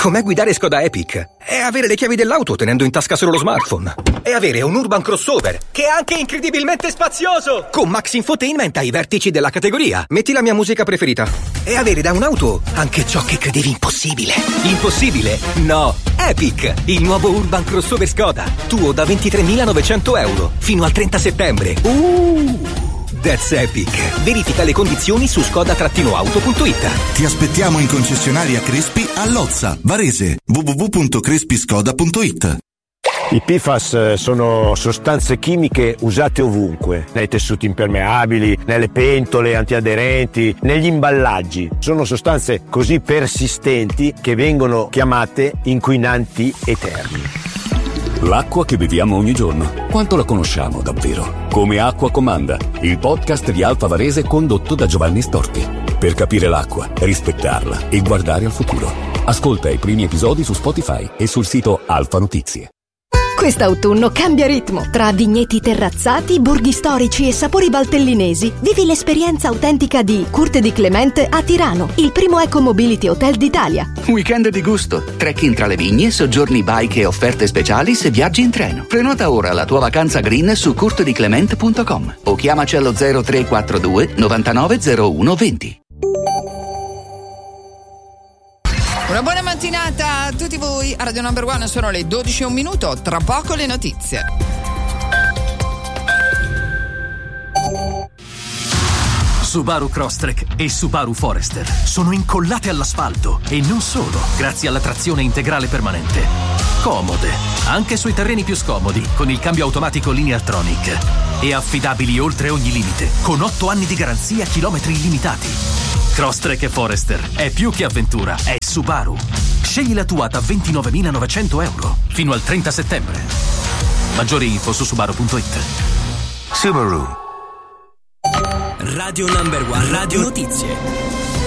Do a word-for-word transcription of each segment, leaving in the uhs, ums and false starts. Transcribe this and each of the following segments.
Com'è guidare Skoda Epic? È avere le chiavi dell'auto tenendo in tasca solo lo smartphone. È avere un Urban Crossover, che è anche incredibilmente spazioso! Con Max Infotainment ai vertici della categoria. Metti la mia musica preferita. E avere da un'auto anche ciò che credevi impossibile. Impossibile? No! Epic! Il nuovo Urban Crossover Skoda. Tuo da ventitremilanovecento euro. Fino al trenta settembre. Uh! That's Epic. Verifica le condizioni su skoda auto punto it. Ti aspettiamo in concessionaria Crespi a Lozza, Varese. w w w punto crespi skoda punto it. I P F A S sono sostanze chimiche usate ovunque, nei tessuti impermeabili, nelle pentole antiaderenti, negli imballaggi. Sono sostanze così persistenti che vengono chiamate inquinanti eterni. L'acqua che beviamo ogni giorno, quanto la conosciamo davvero? Come Acqua Comanda, il podcast di Alfa Varese condotto da Giovanni Storti. Per capire l'acqua, rispettarla e guardare al futuro. Ascolta i primi episodi su Spotify e sul sito Alfa Notizie. Quest'autunno cambia ritmo. Tra vigneti terrazzati, borghi storici e sapori valtellinesi, vivi l'esperienza autentica di Curte di Clemente a Tirano, il primo eco-mobility hotel d'Italia. Weekend di gusto, trekking tra le vigne, soggiorni bike e offerte speciali se viaggi in treno. Prenota ora la tua vacanza green su curte di clement punto com o chiamaci allo zero tre quattro due novantanove zero uno venti. Una buona mattinata a tutti voi, a Radio Number One sono le dodici e un minuto, tra poco le notizie. Subaru Crosstrek e Subaru Forester sono incollate all'asfalto e non solo, grazie alla trazione integrale permanente. Comode, anche sui terreni più scomodi, con il cambio automatico Lineartronic. E affidabili oltre ogni limite, con otto anni di garanzia e chilometri illimitati. Crosstrek e Forester è più che avventura, è Subaru. Scegli la tua da ventinovemilanovecento euro fino al trenta settembre. Maggiori info su subaru punto it. Subaru. Radio Number One, Radio Notizie.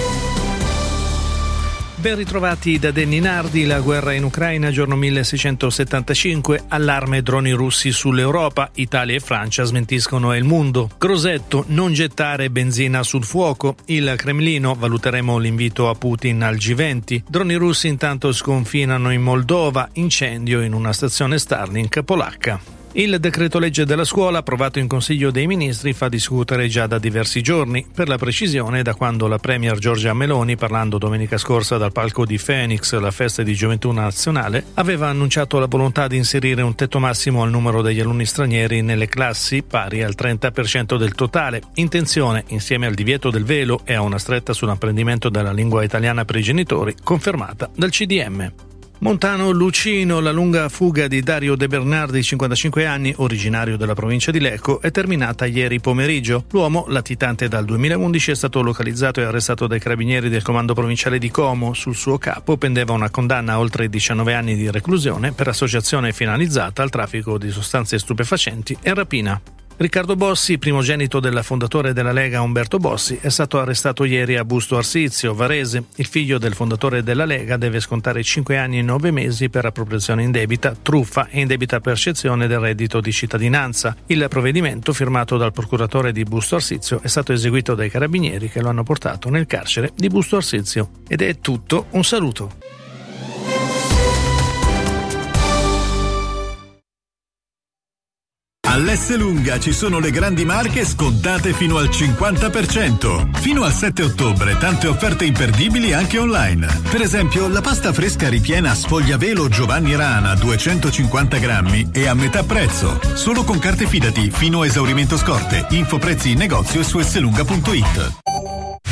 Ben ritrovati da Danny Nardi. La guerra in Ucraina, giorno milleseicentosettantacinque, allarme droni russi sull'Europa, Italia e Francia smentiscono il mondo. Crosetto, non gettare benzina sul fuoco, il Cremlino, valuteremo l'invito a Putin al G venti. Droni russi intanto sconfinano in Moldova, incendio in una stazione Starlink polacca. Il decreto legge della scuola, approvato in Consiglio dei Ministri, fa discutere già da diversi giorni. Per la precisione, da quando la premier Giorgia Meloni, parlando domenica scorsa dal palco di Phoenix, la festa di gioventù nazionale, aveva annunciato la volontà di inserire un tetto massimo al numero degli alunni stranieri nelle classi, pari al trenta per cento del totale. Intenzione, insieme al divieto del velo e a una stretta sull'apprendimento della lingua italiana per i genitori, confermata dal C D M. Montano Lucino, la lunga fuga di Dario De Bernardi, cinquantacinque anni, originario della provincia di Lecco, è terminata ieri pomeriggio. L'uomo, latitante dal duemilaundici, è stato localizzato e arrestato dai carabinieri del comando provinciale di Como. Sul suo capo pendeva una condanna a oltre diciannove anni di reclusione per associazione finalizzata al traffico di sostanze stupefacenti e rapina. Riccardo Bossi, primogenito del fondatore della Lega Umberto Bossi, è stato arrestato ieri a Busto Arsizio, Varese. Il figlio del fondatore della Lega deve scontare cinque anni e nove mesi per appropriazione indebita, truffa e indebita percezione del reddito di cittadinanza. Il provvedimento, firmato dal procuratore di Busto Arsizio, è stato eseguito dai carabinieri che lo hanno portato nel carcere di Busto Arsizio. Ed è tutto, un saluto. All'Esselunga ci sono le grandi marche scontate fino al cinquanta per cento. Fino al sette ottobre tante offerte imperdibili anche online. Per esempio la pasta fresca ripiena sfogliavelo Giovanni Rana duecentocinquanta grammi e a metà prezzo. Solo con carte Fidati fino a esaurimento scorte. Info prezzi in negozio e su esselunga punto it.